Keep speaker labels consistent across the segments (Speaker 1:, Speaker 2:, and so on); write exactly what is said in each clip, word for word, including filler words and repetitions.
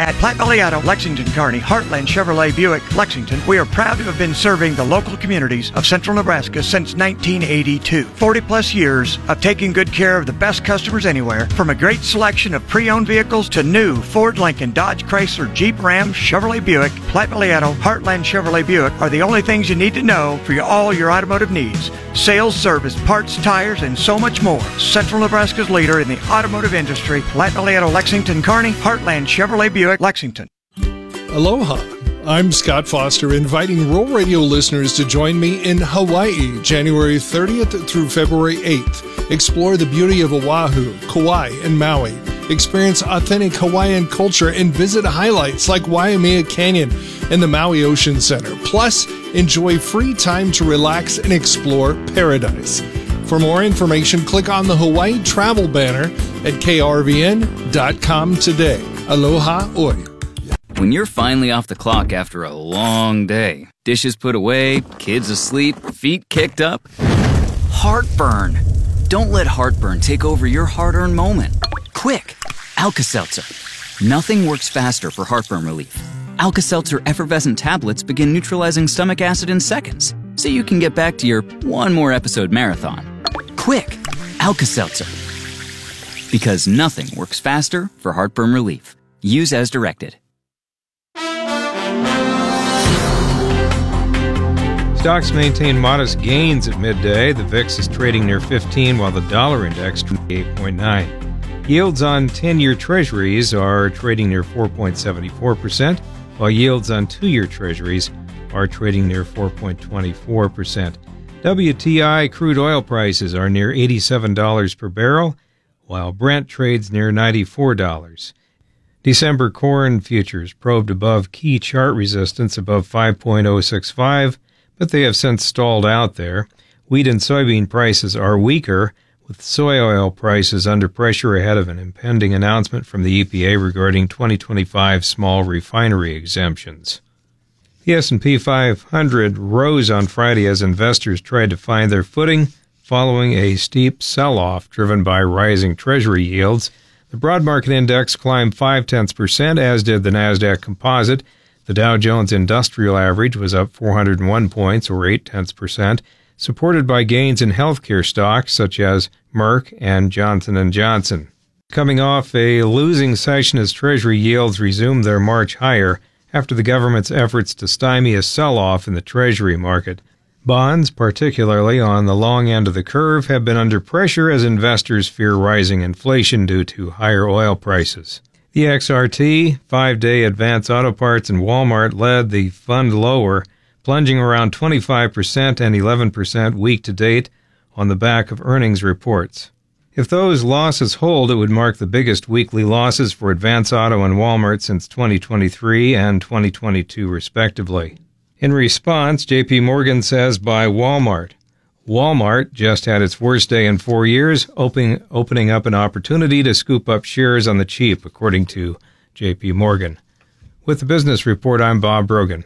Speaker 1: At Platte Valleyado, Lexington, Kearney, Heartland Chevrolet Buick, Lexington, we are proud to have been serving the local communities of central Nebraska since nineteen eighty-two. forty plus years of taking good care of the best customers anywhere, from a great selection of pre-owned vehicles to new Ford, Lincoln, Dodge, Chrysler, Jeep, Ram, Chevrolet Buick. Platte Valleyado, Heartland Chevrolet Buick are the only things you need to know for your, all your automotive needs. Sales, service, parts, tires, and so much more. Central Nebraska's leader in the automotive industry, Platte Valleyado, Lexington, Kearney, Heartland Chevrolet Buick, Lexington.
Speaker 2: Aloha. I'm Scott Foster, inviting Rural Radio listeners to join me in Hawaii, January thirtieth through February eighth. Explore the beauty of Oahu, Kauai, and Maui. Experience authentic Hawaiian culture and visit highlights like Waimea Canyon and the Maui Ocean Center. Plus, enjoy free time to relax and explore paradise. For more information, click on the Hawaii travel banner at K R V N dot com today. Aloha oi.
Speaker 3: When you're finally off the clock after a long day, dishes put away, kids asleep, feet kicked up, heartburn. Don't let heartburn take over your hard-earned moment. Quick, Alka-Seltzer. Nothing works faster for heartburn relief. Alka-Seltzer effervescent tablets begin neutralizing stomach acid in seconds, so you can get back to your one more episode marathon. Quick, Alka-Seltzer. Because nothing works faster for heartburn relief. Use as directed.
Speaker 4: Stocks maintain modest gains at midday. The V I X is trading near fifteen, while the dollar index twenty-eight point nine. Yields on ten-year treasuries are trading near four point seven four percent, while yields on two-year treasuries are trading near four point two four percent. W T I crude oil prices are near eighty-seven dollars per barrel, while Brent trades near ninety-four dollars. December corn futures probed above key chart resistance above five point oh six five, but they have since stalled out there. Wheat and soybean prices are weaker, with soy oil prices under pressure ahead of an impending announcement from the E P A regarding twenty twenty-five small refinery exemptions. The S and P five hundred rose on Friday as investors tried to find their footing following a steep sell-off driven by rising Treasury yields. The broad market index climbed five-tenths percent, as did the NASDAQ Composite. The Dow Jones Industrial Average was up four hundred one points, or eight-tenths percent, supported by gains in healthcare stocks such as Merck and Johnson and Johnson. Coming off a losing session as Treasury yields resumed their march higher after the government's efforts to stymie a sell-off in the Treasury market. Bonds, particularly on the long end of the curve, have been under pressure as investors fear rising inflation due to higher oil prices. The X R T, five-day Advance Auto Parts, and Walmart led the fund lower, plunging around twenty-five percent and eleven percent week-to-date on the back of earnings reports. If those losses hold, it would mark the biggest weekly losses for Advance Auto and Walmart since twenty twenty-three and twenty twenty-two, respectively. In response, J P Morgan says buy Walmart. Walmart just had its worst day in four years, opening, opening up an opportunity to scoop up shares on the cheap, according to J P Morgan. With the Business Report, I'm Bob Brogan.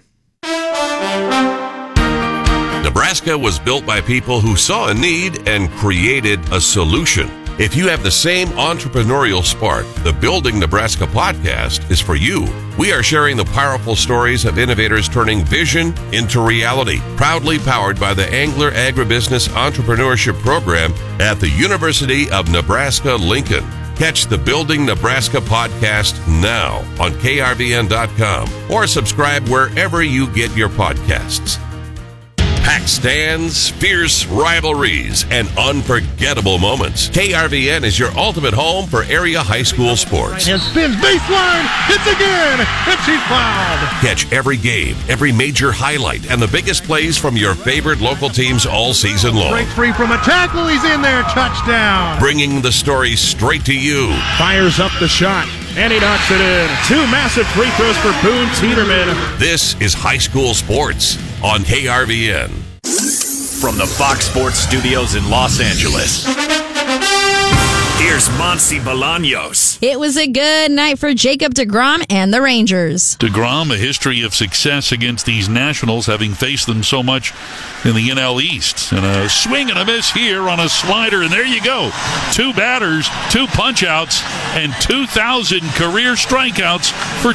Speaker 5: Nebraska was built by people who saw a need and created a solution. If you have the same entrepreneurial spark, the Building Nebraska podcast is for you. We are sharing the powerful stories of innovators turning vision into reality. Proudly powered by the Angler Agribusiness Entrepreneurship Program at the University of Nebraska-Lincoln. Catch the Building Nebraska podcast now on K R V N dot com or subscribe wherever you get your podcasts. Packed stands, fierce rivalries, and unforgettable moments. K R V N is your ultimate home for area high school sports.
Speaker 6: Right hand spins, baseline, hits again, and she's fouled.
Speaker 5: Catch every game, every major highlight, and the biggest plays from your favorite local teams all season long.
Speaker 6: Breaks free from a tackle, he's in there, touchdown.
Speaker 5: Bringing the story straight to you.
Speaker 6: Fires up the shot, and he knocks it in. Two massive free throws for Boone Teeterman.
Speaker 5: This is high school sports on K R V N.
Speaker 7: From the Fox Sports Studios in Los Angeles, here's Monsi Bolaños.
Speaker 8: It was a good night for Jacob deGrom and the Rangers.
Speaker 9: deGrom, a history of success against these Nationals, having faced them so much in the N L East. And a swing and a miss here on a slider, and there you go. Two batters, two punch-outs, and two thousand career strikeouts for